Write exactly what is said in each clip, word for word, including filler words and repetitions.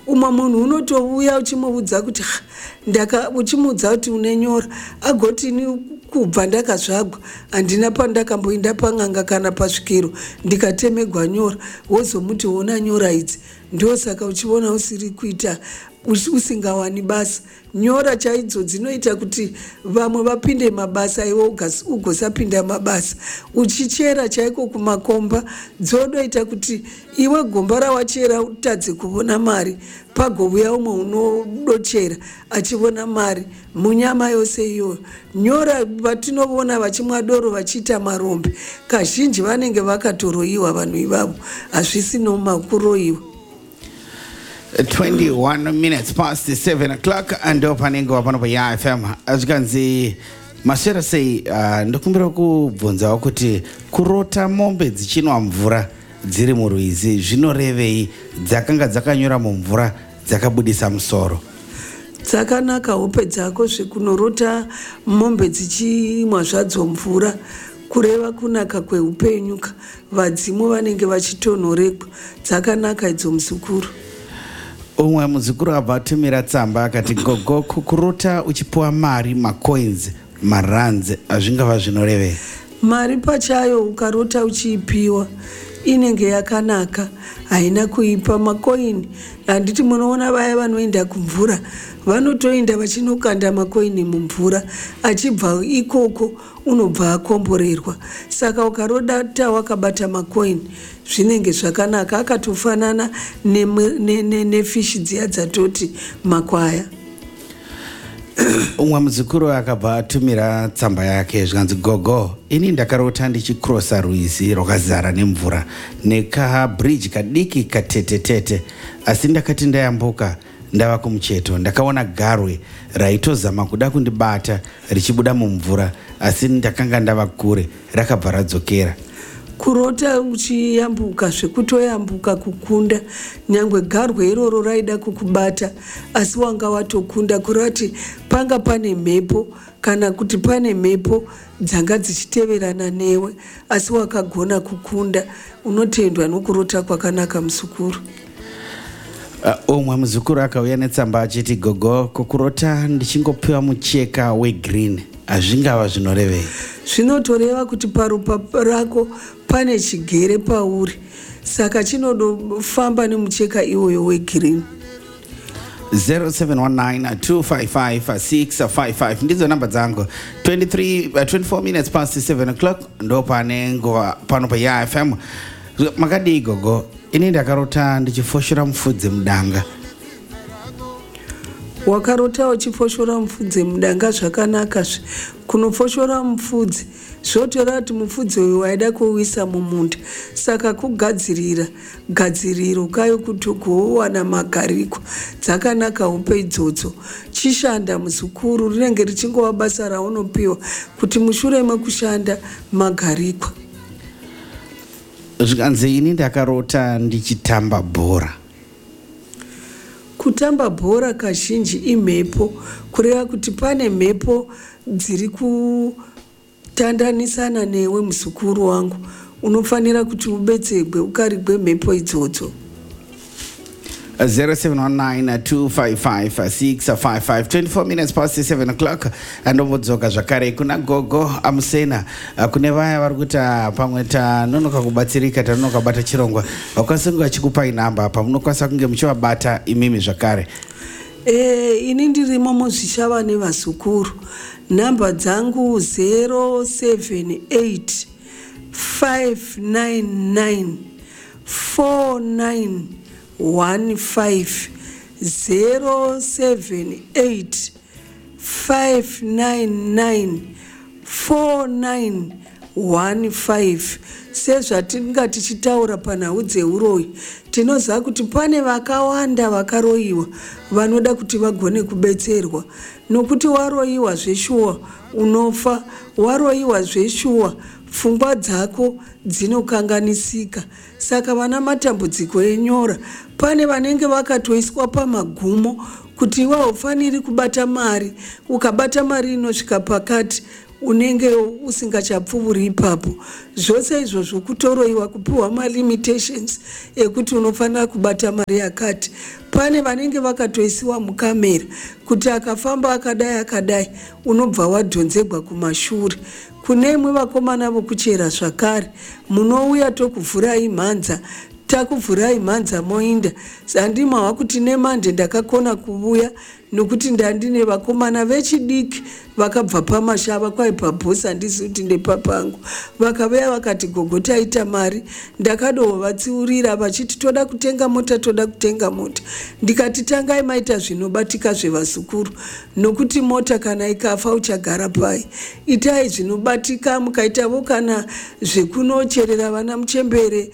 umwe munhu unotouya uchimuudza kuti ndaka uchimuudza kuti unenyora agoti ni kubva ndakazvagwa handina pandakamboenda pang'anga kana pasvikiro ndikatemegwa nyora wozomuti wona nyora idzi ndosaka uchiona usiri kuita usingawani basa. Nyora chaidzo dzinoita kuti vamwe vapinde mabasa iwe ugosapinda mabasa. Uchichera chaiko kumakomba dzonoita kuti iwe gomba rawachera utadze kuona mari pagouya umwe unodochera achiona mari munyama yose iyoyo. Nyora vatinoona vachimwa doro vachiita marombe kazhinji vanenge vakatoroyiwa vanhu ivavo hazvisi nomakuroyiwa. twenty-one minutes past seven o'clock and opening wapano pa ya F M azvikanzi maswera sei. Uh, ndokumbira kubvunzawo kuti kurota mombe dzichinwa mvura dziri murwizi zvinorevei, dzakanga dzakanyura mumvura dzakabudisa musoro? Dzakanaka hope dzako zvekunorota mombe dzichimwa zvadzo mvura kureva kunaka kweupenyuka, vadzimu vanenge vachitonhorekwa. Dzakanaka idzo muzukuru. Umwe muzukuru abva atumira tsamba akati gogo kukurota uchipuwa mari macoins maranze azvingava zvinorevei? Mari pachayo ukarota uchiipiwa inenge yakanaka, haina kuipa makoini. Handiti munoona vaya vanoenda kumvura vanotoenda vachinokanda makoini mumvura, achibva ikoko unobva akomborerwa. Saka ukarota wakabata makoini zvinenge zvakanaka, akatofanana nefishi dziya dzatoti makwaya. Umwe muzukuru akabva atumira tsamba yake zvanzi gogo ini ndakarota ndichikrosa rwizi rwakazara nemvura nekabridge kadiki katetetete, asi ndakati ndayambuka ndava kumucheto ndakaona garwe raitozama kuda kundibata richibuda mumvura, asi ndakanga ndava kure rakabva radzokera. Kurota uchiyambuka zvekutoyambuka kukunda, nyangwe garwe iroro raida kukubata asi wanga watokunda. Kurati panga pane mhepo kana kuti pane mhepo dzanga dzichiteverana newe asi wakagona kukunda, unotendwa nokurota kwakanaka muzukuru. Uh, umwe muzukuru akauya netsamba achiti gogo kukurota ndichingopiwa mucheka wegreen hazvingava zvinorevei? Zvinotoreva kuti paropa rako pane chigere pauri, saka chinodofamba nemucheka iwoyo wegreen. zero seven one nine two five five six five five ndidzo namba dzangu. twenty-three, uh, twenty-four minutes past seven o'clock ndo pane nguva pano pa ya F M. Makadii gogo? Ini ndakarota ndichifoshora mufudze mudanga. Wakarota uchifoshora mufudze mudanga zvakanaka. Kunofoshora mufudze zvotora kuti mufudze uyu waida kuuisa mumunda, saka kugadzirira gadziriro kayo kuti ugowana magarikwa. Dzakanaka upe idzodzo. Chishanda muzukuru rinenge richingova basa raunopiwa kuti mushure mekushanda magarikwa. Zvikanzi ini ndakarota ndichitamba bhora. Kutamba bhora kazhinji imhepo, kureva kuti pane mhepo dziri kutandanisana newe muzukuru wangu, unofanira kuti ubetserwe ukarigwe mhepo idzodzo. zero seven one nine two five five six five five. twenty-four minutes past seven o'clock andombodzoka zvakare kuna gogo amusena. Kune vaya vari kuti pamwe tanonoka kubatsirika tanonoka bata chirongwa vakwasenga chikupai namba pamunokwanisa kunge muchivabata imimi zvakare. Eh, ini ndirimo muzvichava nevazukuru. Namba dzangu zero seven eight five nine nine four nine one five. zero seven eight five nine nine four nine one five. Sezvatinga tichitaura panhau dzeuroyi tinoziva kuti pane vakawanda vakaroyiwa vanoda kuti vagone kubetserwa, nokuti waroyiwa zveshuwa unofa, waroyiwa zveshuwa pfungwa dzako dzinokanganisika. Saka vana matambudziko enyora pane vanenge vakatoiswa pamagumo kuti iwe haufaniri kubata mari, ukabata mari inosvika pakati unenge usingachapfuuri ipapo. Zvose izvozvo kutoroiwa, kupiwa malimitations ekuti unofanira kubata mari yakati. Pane vanenge vakatoisiwa mukamera kuti akafamba akadai akadai unobva wadhonzegwa kumashure. Kune imwe vakomana vokuchera zvakare, munouya tokuvhurai mhanza, takuvhurai mhanza moinda. Handimahwa kuti nemande ndakakona kuvuya nokuti ndandine vakomana vechidiki vakabva pamashava kwai pabhosi, handisi kuti ndepapangu. Vakauya vakati gogo taita mari, ndakadovatsiurira vachiti toda kutenga mota, toda kutenga mota. Ndikati tangai maita zvinobatika zvevazukuru, nokuti mota kana ikafa uchagara pai. Itai zvinobatika, mukaitavo kana zvekunocherera vana muchembere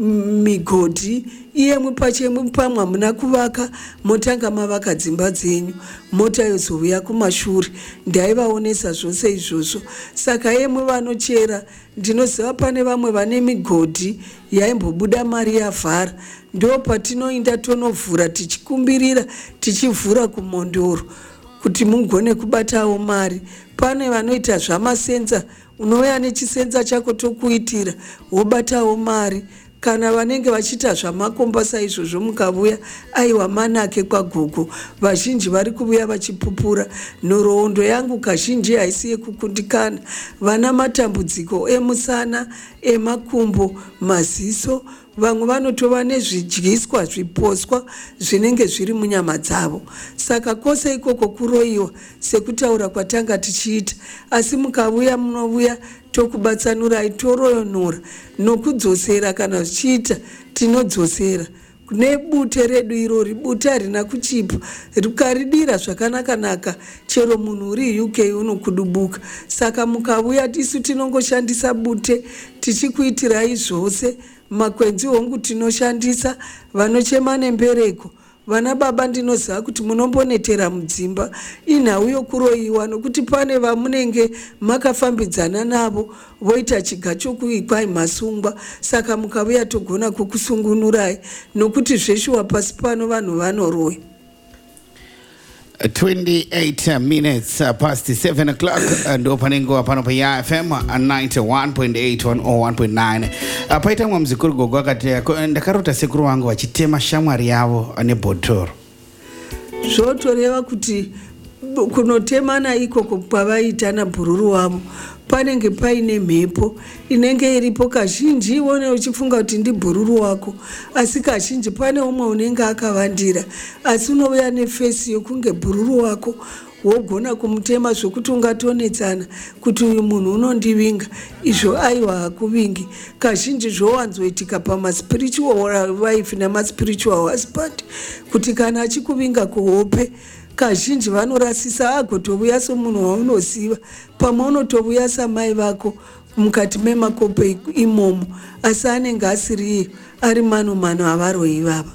migodhi, iye mupachemwe pamwe muna kuvaka, motanga mavaka dzimba dzenyu, mota yozouya kumashure. Ndaivaonesa zvose izvozvo. Saka yemwe vanochera, ndinoziva pane vamwe vane migodhi yaimbobuda mari yavhara, ndo patinoinda tonovhura tichikumbirira tichivhura kumondoro kuti mugone kubatawo mari. Pane vanoita zvamasenza, unouya nechisenza chako tokuitira wobatawo mari. Kana vanenge vachiita zvamakombasa izvozvo mukavuya, aiwa manake kwagogo. Vazhinji vari kuvuya vachipupura. Nhoroondo yangu kazhinji haisi yekukundikana. Vana matambudziko emusana, emakumbo, maziso. Vamwe vanotova nezvidyiswa zviposwa zvinenge zviri munyama dzavo. Saka kwose ikoko kuroiwa sekutaura kwatanga tichiita. Asi mukavuya munovuya tokubatsanurai, toroyonora nokudzosera. Kana zvichiita tinodzosera kune bute redu irori. Bute harina kuchipa, rukaridira zvakanaka-naka chero munhu uri U K unokudubuka. Saka mukavuya tisu tinongoshandisa bute tichikuitirai zvose. Makwenzi hongu tinoshandisa, vanochema nembereko. Vana baba ndinoziva kuti munombonetera mudzimba, inhau yokuroiwa, nokuti pane vamunenge makafambidzana navo voita chiga chokuikwai masungwa. Saka mukavuya togona kukusungunurai, nokuti zveshuwa pasi pano vanhu vanoroya. twenty-eight minutes uh, past seven o'clock and opening go pano pa ya F M ninety-one point eight one oh one point nine. Uh, paita mwa mzikuru gogo akati ndakarota sekuru wangu wachitema shamwari yavo ane botoro. Zvotoreva kuti kunotemana ikoko kwavaitana bhururu wavo panenge paine mhepo inenge iripo. Kazhinji iwone uchifunga kuti ndibhururu wako, asi kazhinji pane umwe unenge akavandira, asi unouya nefesi yokunge bhururu wako. Wogona kumutema zvokuti ungatonetsana kuti uyu munhu unondivinga. Izvo aiwa hakuvingi. Kazhinji zvowanzoitika pamaspiritual wife namaspiritual husband, kuti kana achikuvinga kuhope, kazhinji vanorasisa agotovuya somunhu waunoziva, pamwe unotovuya samai vako mukati memakope imomo, asi anenge asiri iyo, ari mano mano avaroi vava.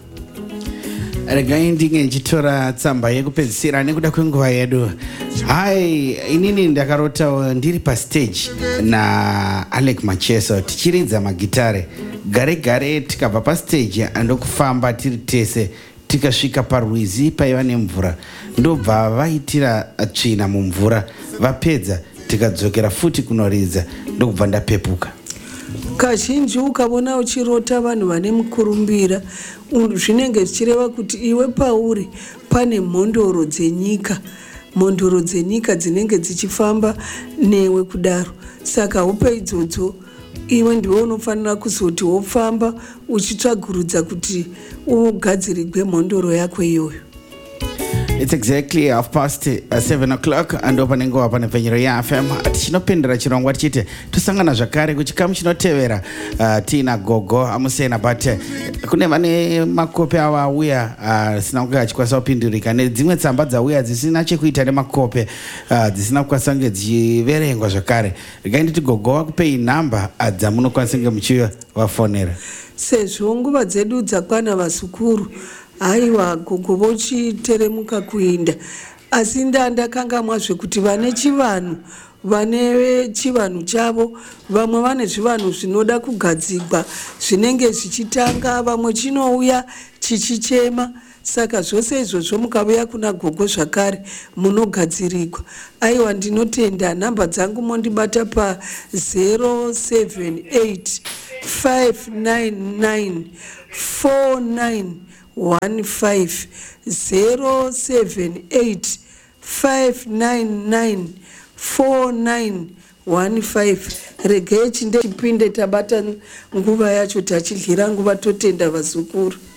Regai ndinge ndichitora tsamba yekupedzisira nekuda kwenguva yedu. Hai, inini ndakarota ndiri pastage na Alec Macheso tichiridza magitare. Gare gare tikabva pastage andokufamba tiri tese tikasvika parwizi paiva nemvura. Ndobva vaitira tsvina mumvura, vapedza tikadzokera futi kunoridza, ndokubva ndapepuka. Kazhinji ukavona uchirota vanhu vane mukurumbira, zvinenge zvichireva kuti iwe pauri pane mhondoro dzenyika, mhondoro dzenyika dzinenge dzichifamba newe kudaro. Saka upe idzodzo iwe ndiwe unofanira kuzoti wofamba uchitsvagurudza kuti ugadzirigwe mhondoro yako iyoyo. It's exactly half past uh, seven o'clock and opening go up on the ya F M. Tichinopendera chirongwa tichite tusangana zvakare kuchikamu chinotevera uh, tina gogo amusena, but uh, kune vane makope awa auya uh, sina kunge achikwanisa kupindurika nedzimwe tsamba dzauya dzisina chekuita nemakope uh, dzisina kukwanisa kunge dzichiverengwa zvakare. Regai nditi gogo wakupei namba uh, dzamunokwanisa kunge muchivafonera. Sezvo nguva dzedu dzakwana vasukuru, haiwa gogo vochiteremuka kuinda, asi ndandakangamwa zvekuti vane chivanhu, vane chivanhu chavo, vamwe vane zvivanhu zvinoda kugadzigwa zvinenge zvichitanga, vamwe chinouya chichichema. saka zvose izvozvo mukauya kuna gogo zvakare munogadzirigwa. Aiwa, ndinotenda. Nhamba dzangu mondibata pa zero seven eight five nine nine four nine one five zero seven eight five nine nine four nine one five. Regai chinde chipinde tabata nguva yacho tachidlira nguva, totenda vazukuru.